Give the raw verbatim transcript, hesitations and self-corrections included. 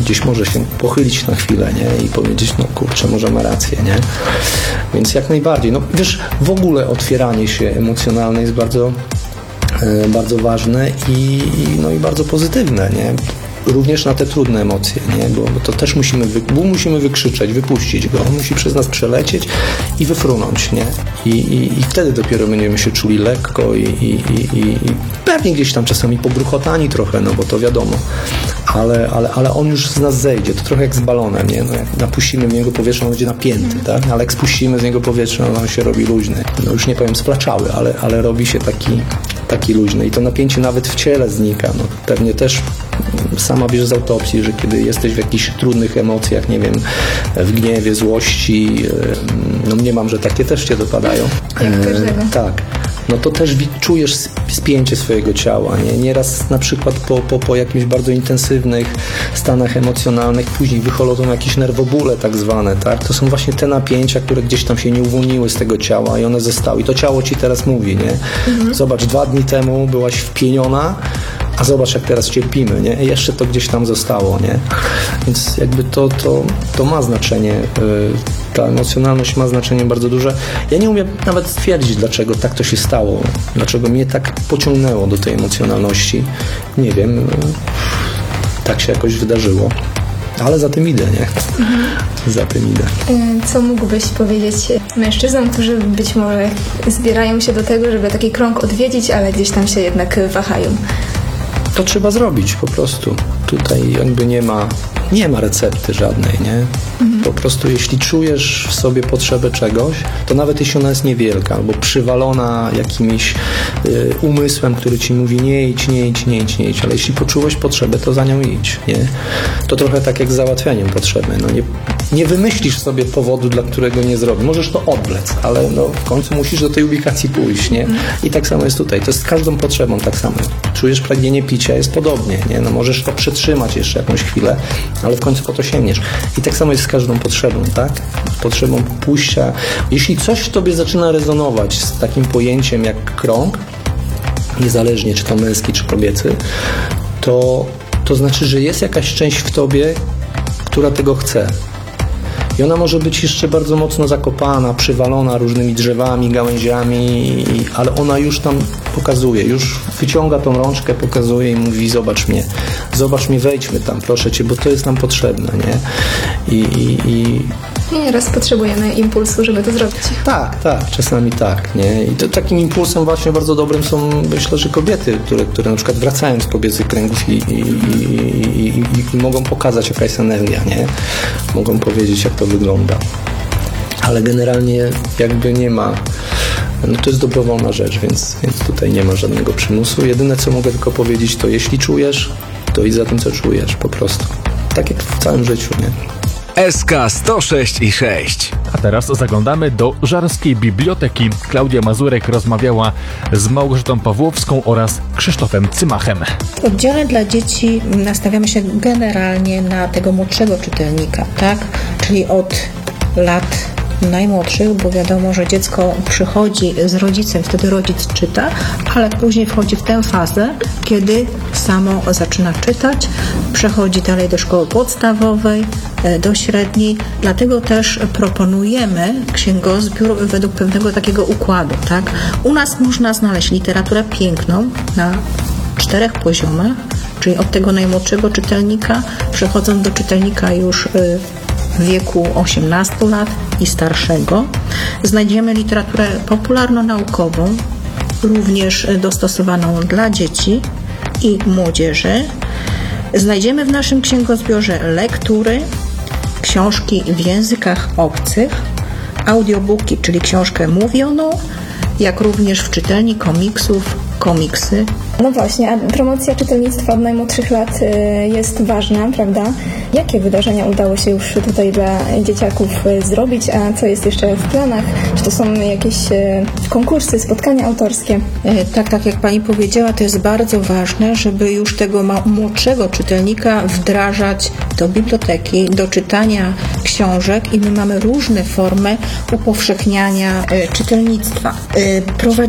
gdzieś może się pochylić na chwilę, nie? I powiedzieć, no kurczę, może ma rację, nie? Więc jak najbardziej. No wiesz, w ogóle otwieranie się emocjonalne jest bardzo, e, bardzo ważne i, no i bardzo pozytywne, nie? Również na te trudne emocje, nie? Bo, bo to też musimy, wy, bo musimy wykrzyczeć, wypuścić go. On musi przez nas przelecieć i wyfrunąć, nie? I, i, i wtedy dopiero będziemy się czuli lekko i, i, i, i pewnie gdzieś tam czasami pobruchotani trochę, no bo to wiadomo. Ale, ale, ale on już z nas zejdzie. To trochę jak z balonem, nie? No jak napuścimy w niego powietrze, on będzie napięty, tak? Ale jak spuścimy z niego powietrze, on się robi luźny. No już nie powiem splaczały, ale, ale robi się taki, taki luźny. I to napięcie nawet w ciele znika. No, pewnie też sama wiesz z autopsji, że kiedy jesteś w jakichś trudnych emocjach, nie wiem, w gniewie, złości, no mniemam, że takie też cię dopadają. Jak każdego. Tak. No to też czujesz spięcie swojego ciała, nie? Nieraz na przykład po, po, po jakimś bardzo intensywnych stanach emocjonalnych później wychodzą jakieś nerwobóle tak zwane, tak? To są właśnie te napięcia, które gdzieś tam się nie uwolniły z tego ciała i one zostały. I to ciało ci teraz mówi, nie? Mhm. Zobacz, dwa dni temu byłaś wpieniona, a zobacz, jak teraz cierpimy, nie? I jeszcze to gdzieś tam zostało, nie? Więc jakby to, to, to ma znaczenie, ta emocjonalność ma znaczenie bardzo duże. Ja nie umiem nawet stwierdzić, dlaczego tak to się stało, dlaczego mnie tak pociągnęło do tej emocjonalności. Nie wiem, tak się jakoś wydarzyło. Ale za tym idę, nie? Mhm. Za tym idę. Co mógłbyś powiedzieć mężczyznom, którzy być może zbierają się do tego, żeby taki krąg odwiedzić, ale gdzieś tam się jednak wahają? To trzeba zrobić po prostu. Tutaj jakby nie ma, nie ma recepty żadnej, nie? Mhm. Po prostu jeśli czujesz w sobie potrzebę czegoś, to nawet jeśli ona jest niewielka albo przywalona jakimś y, umysłem, który ci mówi nie idź, nie idź, nie idź, nie idź, ale jeśli poczułeś potrzebę, to za nią idź, nie? To trochę tak jak z załatwianiem potrzeby. No nie, nie wymyślisz sobie powodu, dla którego nie zrobisz. Możesz to odwlec, ale no, w końcu musisz do tej ubikacji pójść, nie? I tak samo jest tutaj. To jest z każdą potrzebą tak samo. Czujesz pragnienie picia, jest podobnie, nie? No możesz to przetrzymać jeszcze jakąś chwilę, ale w końcu po to sięgniesz. I tak samo jest z każdą potrzebą, tak? Potrzebą pójścia. Jeśli coś w tobie zaczyna rezonować z takim pojęciem jak krąg, niezależnie czy to męski, czy kobiecy, to, to znaczy, że jest jakaś część w tobie, która tego chce. I ona może być jeszcze bardzo mocno zakopana, przywalona różnymi drzewami, gałęziami, ale ona już tam pokazuje, już wyciąga tą rączkę, pokazuje i mówi zobacz mnie, zobacz mnie, wejdźmy tam, proszę cię, bo to jest nam potrzebne, nie? I, i, i... Nieraz potrzebujemy impulsu, żeby to zrobić. Tak, tak, czasami tak, nie? I to takim impulsem właśnie bardzo dobrym są, myślę, że kobiety, które, które na przykład wracają z kobiecych kręgów i, i, i, i, i mogą pokazać, jaka jest energia, nie? Mogą powiedzieć, jak to wygląda. Ale generalnie jakby nie ma, no to jest dobrowolna rzecz, więc, więc tutaj nie ma żadnego przymusu. Jedyne, co mogę tylko powiedzieć, to jeśli czujesz, to idź za tym, co czujesz, po prostu. Tak jak w całym życiu, nie? S K sto sześć i sześć. A teraz zaglądamy do Żarskiej Biblioteki. Klaudia Mazurek rozmawiała z Małgorzatą Pawłowską oraz Krzysztofem Cymachem. W oddziale dla dzieci nastawiamy się generalnie na tego młodszego czytelnika, tak? Czyli od lat najmłodszych, bo wiadomo, że dziecko przychodzi z rodzicem, wtedy rodzic czyta, ale później wchodzi w tę fazę, kiedy samo zaczyna czytać, przechodzi dalej do szkoły podstawowej, do średniej, dlatego też proponujemy księgozbiór według pewnego takiego układu, tak? U nas można znaleźć literaturę piękną na czterech poziomach, czyli od tego najmłodszego czytelnika, przechodząc do czytelnika już w wieku osiemnastu lat i starszego. Znajdziemy literaturę popularno-naukową, również dostosowaną dla dzieci i młodzieży. Znajdziemy w naszym księgozbiorze lektury, książki w językach obcych, audiobooki, czyli książkę mówioną, jak również w czytelni komiksów, komiksy. No właśnie, a promocja czytelnictwa od najmłodszych lat jest ważna, prawda? Jakie wydarzenia udało się już tutaj dla dzieciaków zrobić, a co jest jeszcze w planach? Czy to są jakieś konkursy, spotkania autorskie? Tak, tak jak Pani powiedziała, to jest bardzo ważne, żeby już tego młodszego czytelnika wdrażać do biblioteki, do czytania książek i my mamy różne formy upowszechniania czytelnictwa.